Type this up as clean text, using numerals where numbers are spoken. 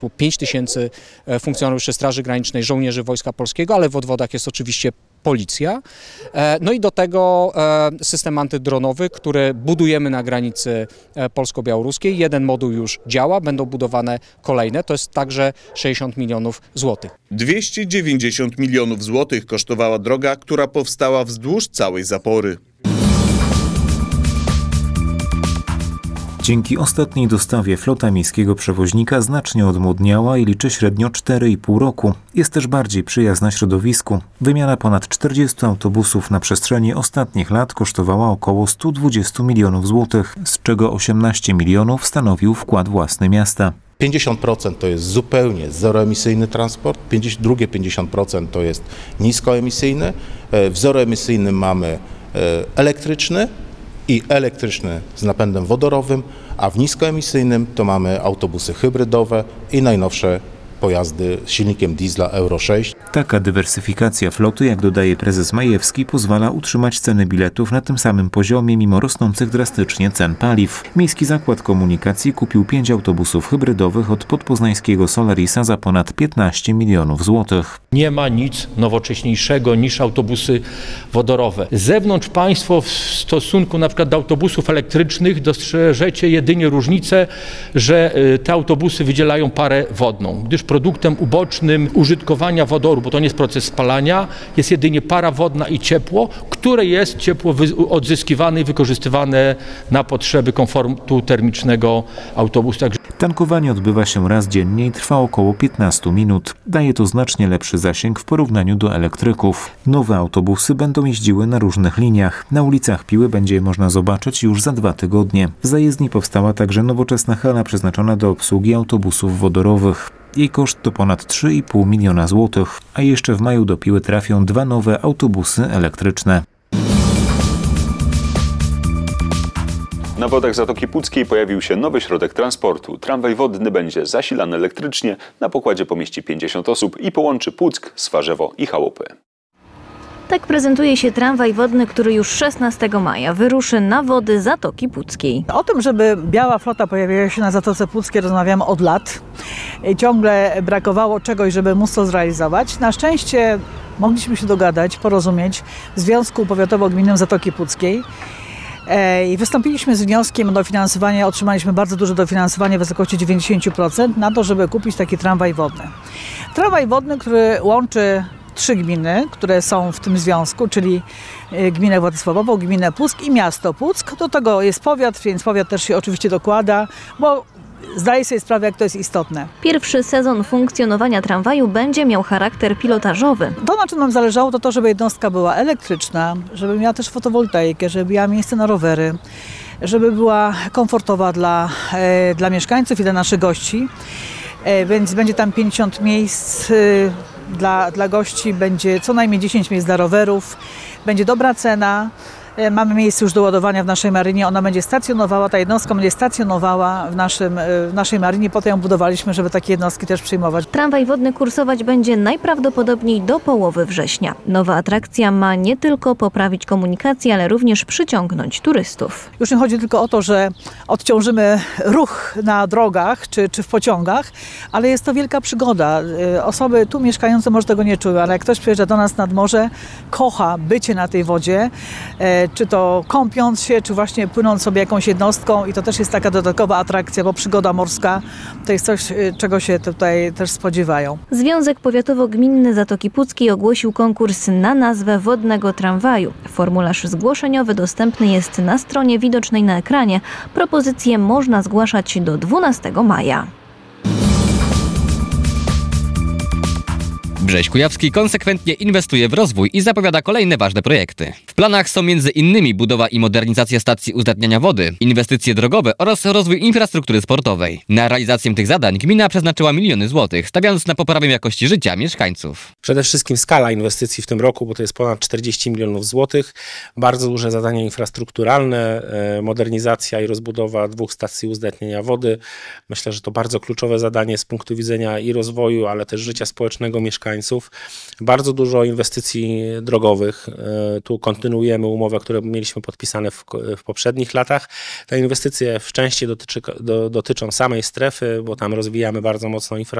5000 funkcjonariuszy Straży Granicznej, żołnierzy Wojska Polskiego, ale w odwodach jest oczywiście policja. No i do tego system antydronowy, który budujemy na granicy polsko-białoruskiej. Jeden moduł już działa, będą budowane kolejne. To jest także 60 milionów złotych. 290 milionów złotych kosztowała droga, która powstała wzdłuż całej zapory. Dzięki ostatniej dostawie flota miejskiego przewoźnika znacznie odmłodniała i liczy średnio 4,5 roku. Jest też bardziej przyjazna środowisku. Wymiana ponad 40 autobusów na przestrzeni ostatnich lat kosztowała około 120 milionów złotych, z czego 18 milionów stanowił wkład własny miasta. 50% to jest zupełnie zeroemisyjny transport, drugie 50% to jest niskoemisyjny. W zeroemisyjnym mamy elektryczny i elektryczny z napędem wodorowym, a w niskoemisyjnym to mamy autobusy hybrydowe i najnowsze pojazdy z silnikiem diesla Euro 6. Taka dywersyfikacja floty, jak dodaje prezes Majewski, pozwala utrzymać ceny biletów na tym samym poziomie mimo rosnących drastycznie cen paliw. Miejski Zakład Komunikacji kupił 5 autobusów hybrydowych od podpoznańskiego Solarisa za ponad 15 milionów złotych. Nie ma nic nowocześniejszego niż autobusy wodorowe. Z zewnątrz państwo w stosunku na przykład do autobusów elektrycznych dostrzeżecie jedynie różnicę, że te autobusy wydzielają parę wodną, gdyż produktem ubocznym użytkowania wodoru, bo to nie jest proces spalania, jest jedynie para wodna i ciepło, które jest ciepło odzyskiwane i wykorzystywane na potrzeby komfortu termicznego autobusu. Tankowanie odbywa się raz dziennie i trwa około 15 minut. Daje to znacznie lepszy zasięg w porównaniu do elektryków. Nowe autobusy będą jeździły na różnych liniach. Na ulicach Piły będzie je można zobaczyć już za 2 tygodnie. W zajezdni powstała także nowoczesna hala przeznaczona do obsługi autobusów wodorowych. Jej koszt to ponad 3,5 miliona złotych, a jeszcze w maju do Piły trafią 2 nowe autobusy elektryczne. Na wodach Zatoki Puckiej pojawił się nowy środek transportu. Tramwaj wodny będzie zasilany elektrycznie, na pokładzie pomieści 50 osób i połączy Puck, Swarzewo i Chałupy. Tak prezentuje się tramwaj wodny, który już 16 maja wyruszy na wody Zatoki Puckiej. O tym, żeby biała flota pojawiła się na Zatoce Puckiej, rozmawiamy od lat. Ciągle brakowało czegoś, żeby móc to zrealizować. Na szczęście mogliśmy się dogadać, porozumieć w Związku Powiatowo-Gminnym Zatoki Puckiej. I wystąpiliśmy z wnioskiem o dofinansowanie, otrzymaliśmy bardzo duże dofinansowanie w wysokości 90% na to, żeby kupić taki tramwaj wodny. Tramwaj wodny, który łączy 3 gminy, które są w tym związku, czyli gminę Władysławowo, gminę Puck i miasto Puck. Do tego jest powiat, więc powiat też się oczywiście dokłada, bo zdaję sobie sprawę, jak to jest istotne. Pierwszy sezon funkcjonowania tramwaju będzie miał charakter pilotażowy. To, na czym nam zależało, to żeby jednostka była elektryczna, żeby miała też fotowoltaikę, żeby miała miejsce na rowery, żeby była komfortowa dla mieszkańców i dla naszych gości. Więc będzie tam 50 miejsc dla gości, będzie co najmniej 10 miejsc dla rowerów, będzie dobra cena. Mamy miejsce już do ładowania w naszej marynie, ona będzie stacjonowała, ta jednostka będzie stacjonowała w naszej marynie, potem ją budowaliśmy, żeby takie jednostki też przyjmować. Tramwaj wodny kursować będzie najprawdopodobniej do połowy września. Nowa atrakcja ma nie tylko poprawić komunikację, ale również przyciągnąć turystów. Już nie chodzi tylko o to, że odciążymy ruch na drogach czy w pociągach, ale jest to wielka przygoda. Osoby tu mieszkające może tego nie czują, ale jak ktoś przyjeżdża do nas nad morze, kocha bycie na tej wodzie, czy to kąpiąc się, czy właśnie płynąc sobie jakąś jednostką i to też jest taka dodatkowa atrakcja, bo przygoda morska to jest coś, czego się tutaj też spodziewają. Związek Powiatowo-Gminny Zatoki Puckiej ogłosił konkurs na nazwę wodnego tramwaju. Formularz zgłoszeniowy dostępny jest na stronie widocznej na ekranie. Propozycje można zgłaszać do 12 maja. Brześć Kujawski konsekwentnie inwestuje w rozwój i zapowiada kolejne ważne projekty. W planach są m.in. budowa i modernizacja stacji uzdatniania wody, inwestycje drogowe oraz rozwój infrastruktury sportowej. Na realizację tych zadań gmina przeznaczyła miliony złotych, stawiając na poprawę jakości życia mieszkańców. Przede wszystkim skala inwestycji w tym roku, bo to jest ponad 40 milionów złotych. Bardzo duże zadania infrastrukturalne, modernizacja i rozbudowa 2 stacji uzdatniania wody. Myślę, że to bardzo kluczowe zadanie z punktu widzenia i rozwoju, ale też życia społecznego mieszkańców. mieszkańców. Bardzo dużo inwestycji drogowych. Tu kontynuujemy umowę, które mieliśmy podpisane w poprzednich latach. Te inwestycje w części dotyczą samej strefy, bo tam rozwijamy bardzo mocno infrastrukturę.